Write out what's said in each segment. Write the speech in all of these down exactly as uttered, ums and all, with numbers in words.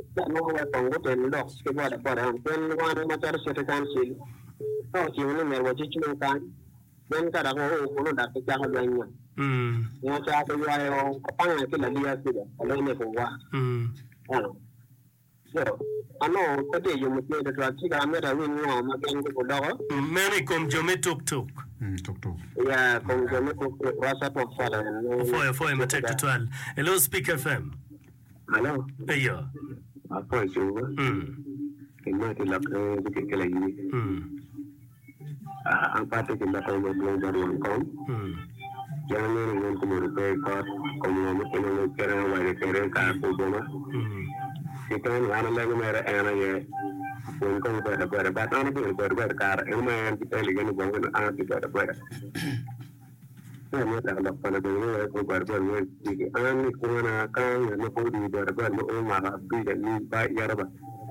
that no way from what and lost ke boda boda then one matter set council to ki woni mer waji chuno kan then kada ko ko no da ke ja ha nya mm no sa ko ya yo pang ke la dia ke da lo ne ko wa mm ano so ano ko de yo mutne da tra ki ga mera win no ma gen ko do many kom jome tuk tuk mm tuk tuk ya ko jome ko wasa to fara foi foi ma tek total hello speaker fm ano ayo apo jo mm kena ti la ke ke ke la yi mm ang pati ke la ko mo mo mo ko mm jangan ni ko mo ko ko ko mo mo ko mo kere wa de kere ka ko do ma mm kita ni ana la ko mera ana ye ko ko ba da ba ba ta na ko ba ba ka e ma en ti tele ni bo ko ana ti ba da ba ya mo ta la pa la de ni ko ba ba ni ti an ni ko na ka ni ko di ba ba mo o ma ba bi da ni ba ya ba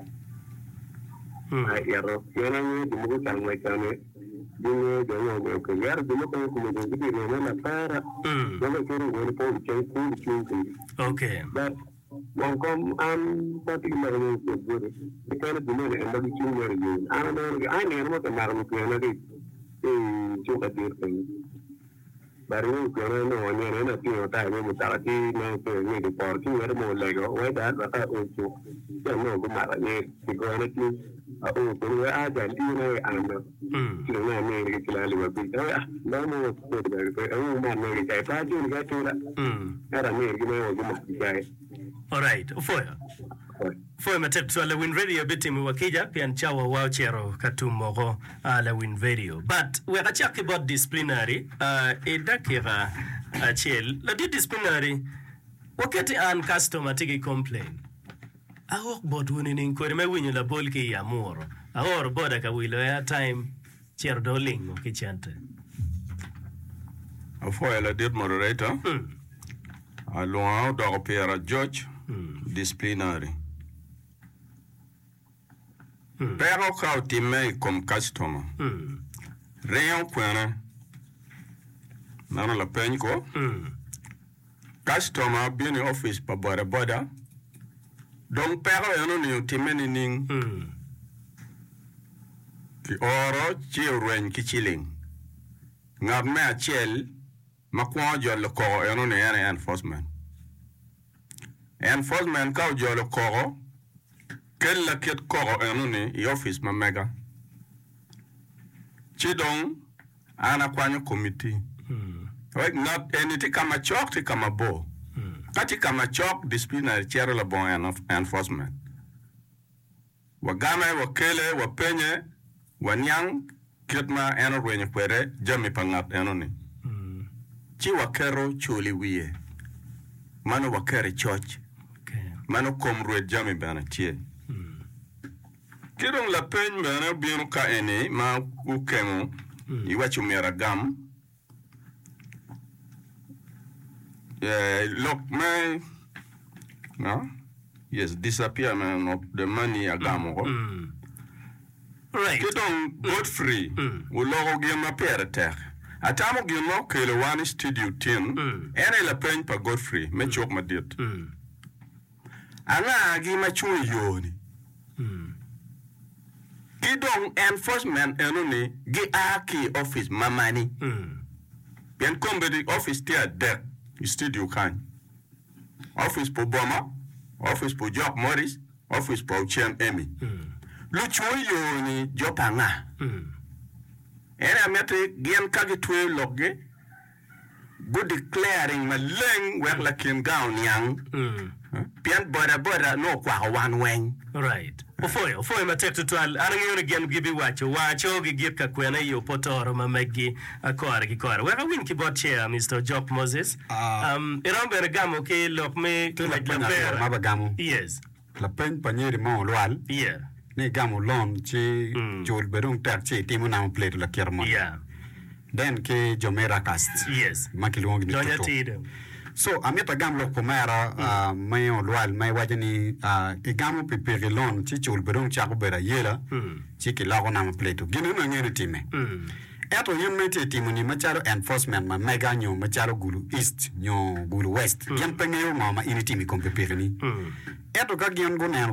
mm ai ya ro ya na ni di mo ta ma ta ni Dini jangan buat kerja, dulu kalau kemudian kita ni mana para, mana kira mana pun cakap pun cakap. okay But wangkom am pati marang ko bure. Kaya dulu ni anda bikin mari ni. Ana na ai ni mo ta marang ko na di. Eh chuka dir pen. Baru ko na no ni na na ti ta ni mo ta ti na ko ni di por ki ni mo le go. Wai da ba ka o chu. Ya no ko mara ni ti ko na ti. A o ko ni a ja ti na ana. mm Ki na ni ni ki la li ba bi. Ah, na mo ko da ko. O ma ni ka pa ti ni ka tu la. mm Era ni ki na o ko ma ki kai. all right foi foi ma tek total win radio bitim wakija pia nchawa wao chero katumogo ala win radio but we ka chak about disciplinary uh edakira achel la di disciplinary wakati an customer tiki complain awok bot woni nin ko me winyo la bol ki amoro awor boda ka wilo ya time cher doling o kichante Foi la dir moderator mm alon do opera judge mm disciplinary mm pero ka time comme customer mm rayon point nana la peñ ko mm customer bien office pa bora boda donc pero eno ni time ni ning mm ki oro chi rwen ki chilling ngab me achel makwa jol ko eno ni enforcement enforcement ka jol ko kella ket ko eno ni office ma mega chidong ana kwanyo committee mm right not anything kama chok ti kama bo mm kati kama chok disciplinary chair la bon en enforcement wagame wakele wapenye wanyang kitma eno rwenye kwere jami pangat eno ni mm chi wakero chuli wiye mano wakere church okay mano komrwe jami bana chie mm kidong la pen bana bienu ka ene ma ukemo iwachu mera gam eh look me no yes disappear man of the money agamo mm right kidong Godfrey Mm. ulogo gema pere ter atamo gemo kele one studio team Mm. ene la pen pa Godfrey me chok madit mm ana gi ma chu yoni mm kidong enforcement enoni gi aki office mamani mm bien kombe di office tia de studio kan office po boma office po Jock Morris office po Chem Emi mm lu chu yoni jopanga mm era mete gen kage twe logge good declaring ma leng wer la kin gown yang mm bien boda boda no kwa one wing right ofoi ofoi ma tek total anangione gen gibi wacho wacho gi gip ka kwena yo potoro ma megi akor gi kor we win ki bot chair Mister Jock Moses Ah. um irambe gamo ke lok me Ke la penya vera. ma ba gamo. Yes La pen panyeri mo lwal. yeah Ni gamo lon chi Mm. jol berung tak chi timu na plate la kermo. yeah Then ke jomera cast. yes Makilwong ni donya toto. tido So ameta gam lo komera uh, mayo lwal may wajani uh, igamo pipirilon chi chul berung chako bera yela mm chi ki lago na pleto ginu na ngene time mm eto yem mete timu ni macharo enforcement ma mega nyo macharo gulu east nyo gulu west Mm. yen pengeyo mama ini timi kompe pirini mm eto ka gyen go